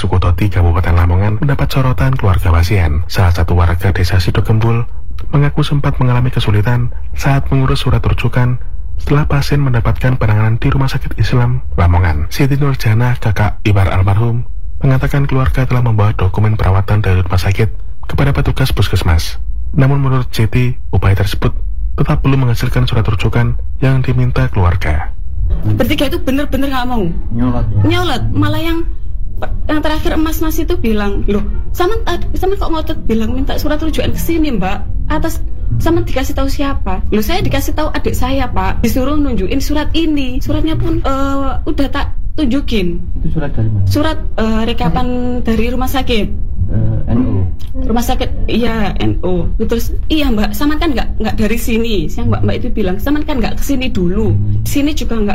Sukototi, Kabupaten Lamongan mendapat sorotan keluarga pasien. Salah satu warga desa Sidogembul mengaku sempat mengalami kesulitan saat mengurus surat rujukan setelah pasien mendapatkan penanganan di Rumah Sakit Islam Lamongan. Siti Nurjana, kakak ipar almarhum, mengatakan keluarga telah membawa dokumen perawatan dari rumah sakit kepada petugas puskesmas. Namun menurut Siti, upaya tersebut tetap belum menghasilkan surat rujukan yang diminta keluarga. Bertiga itu bener-bener nggak mau nyolot, malah yang terakhir mas itu bilang, loh sama kok ngotot bilang minta surat rujukan ke sini mbak, atas sama dikasih tahu siapa? Loh saya dikasih tahu adik saya pak, disuruh nunjukin surat ini, suratnya pun udah tak tunjukin. Itu surat dari mana? Surat rekapan dari rumah sakit. NU. Rumah sakit, iya NU. Terus iya mbak, sama kan nggak dari sini. Yang mbak itu bilang, sama kan nggak kesini dulu. Di sini juga nggak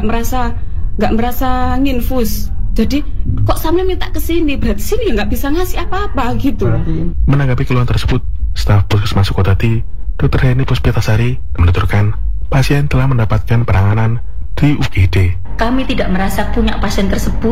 merasa nginfus. Jadi kok sama minta kesini, berarti sini nggak bisa ngasih apa-apa gitu. Menanggapi keluhan tersebut, staf Puskesmas Sukotati, Dr. Heni Puspitasari, menuturkan pasien telah mendapatkan penanganan di UGD. Kami tidak merasa punya pasien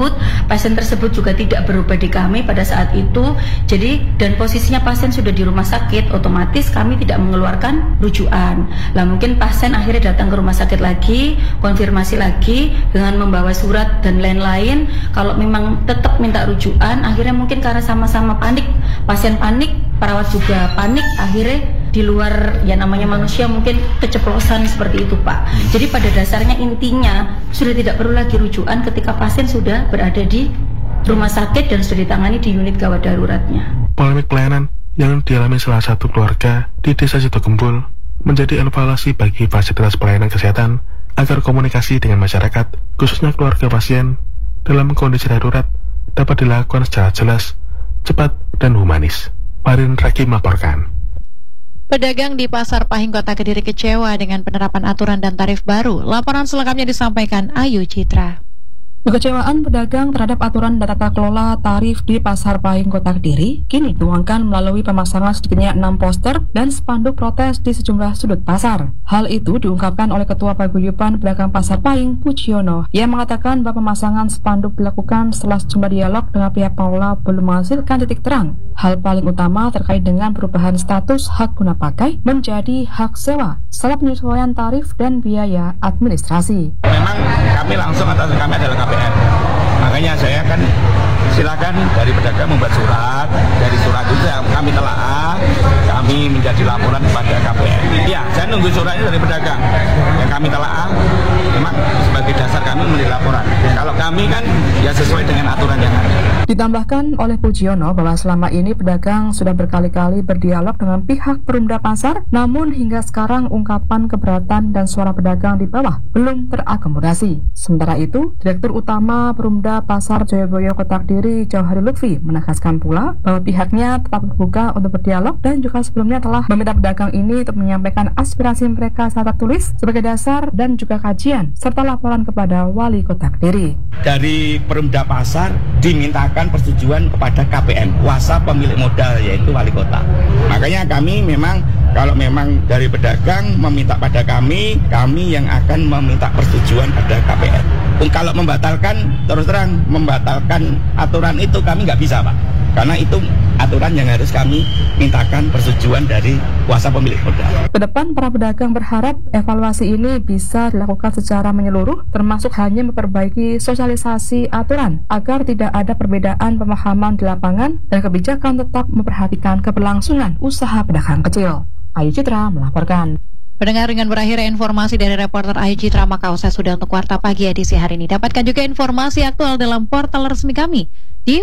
tersebut juga tidak berubah di kami pada saat itu. Jadi dan posisinya pasien sudah di rumah sakit, otomatis kami tidak mengeluarkan rujukan. Lah mungkin pasien akhirnya datang ke rumah sakit lagi, konfirmasi lagi dengan membawa surat dan lain-lain. Kalau memang tetap minta rujukan, akhirnya mungkin karena sama-sama panik, pasien panik, perawat juga panik, akhirnya di luar ya namanya manusia mungkin keceplosan seperti itu Pak. Jadi pada dasarnya intinya sudah tidak perlu lagi rujukan ketika pasien sudah berada di rumah sakit dan sudah ditangani di unit gawat daruratnya. Polemik pelayanan yang dialami salah satu keluarga di Desa Sidogembul menjadi evaluasi bagi fasilitas pelayanan kesehatan agar komunikasi dengan masyarakat, khususnya keluarga pasien dalam kondisi darurat dapat dilakukan secara jelas, cepat, dan humanis. Marin Raki melaporkan. Pedagang di Pasar Pahing Kota Kediri kecewa dengan penerapan aturan dan tarif baru. Laporan selengkapnya disampaikan Ayu Citra. Kekecewaan pedagang terhadap aturan dan tata kelola tarif di Pasar Pahing Kota Kediri kini dituangkan melalui pemasangan sedikitnya 6 poster dan spanduk protes di sejumlah sudut pasar. Hal itu diungkapkan oleh Ketua Paguyuban Pedagang Pasar Pahing, Puciono, yang mengatakan bahwa pemasangan spanduk dilakukan setelah sejumlah dialog dengan pihak pengelola belum menghasilkan titik terang. Hal paling utama terkait dengan perubahan status hak guna pakai menjadi hak sewa, serta penyesuaian tarif dan biaya administrasi. Memang kami langsung atas kami adalah KPN. Makanya saya kan silakan dari pedagang membuat surat, dari surat itu yang kami telaah, kami menjadi laporan kepada KPN. Ya, saya nunggu suratnya dari pedagang yang kami telaah, memang sebagai dasar kami menjadi laporan. Kalau kami kan ya sesuai dengan aturan yang ada. Ditambahkan oleh Pujiono bahwa selama ini pedagang sudah berkali-kali berdialog dengan pihak Perumda Pasar, namun hingga sekarang ungkapan keberatan dan suara pedagang di bawah belum terakomodasi. Sementara itu, Direktur Utama Perumda Pasar Joyoboyo Kota Kediri, Jauhari Lutfi, menegaskan pula bahwa pihaknya tetap terbuka untuk berdialog dan juga sebelumnya telah meminta pedagang ini untuk menyampaikan aspirasi mereka secara tertulis sebagai dasar dan juga kajian serta laporan kepada Wali Kota Kediri. Dari Perumda Pasar dimintakan persetujuan kepada KPM, kuasa pemilik modal, yaitu Wali Kota. Makanya kami memang kalau memang dari pedagang meminta pada kami yang akan meminta persetujuan pada KPM. Kalau membatalkan, terus terang membatalkan aturan itu kami nggak bisa Pak, karena itu aturan yang harus kami mintakan persetujuan dari kuasa pemilik modal. Kedepan para pedagang berharap evaluasi ini bisa dilakukan secara menyeluruh, termasuk hanya memperbaiki sosialisasi aturan agar tidak ada perbedaan pemahaman di lapangan dan kebijakan tetap memperhatikan keberlangsungan usaha pedagang kecil. Ayu Citra melaporkan. Pendengar, dengan berakhir informasi dari reporter Ayu Citra, maka usai sudah untuk Warta Pagi edisi hari ini. Dapatkan juga informasi aktual dalam portal resmi kami di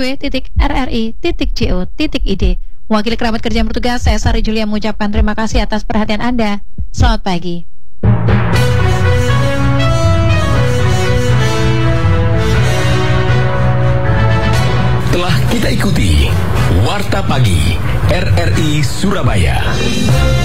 www.rri.co.id. Mewakili kerabat kerja yang bertugas, saya Sari Julia mengucapkan terima kasih atas perhatian Anda. Selamat pagi. Telah kita ikuti Warta Pagi RRI Surabaya.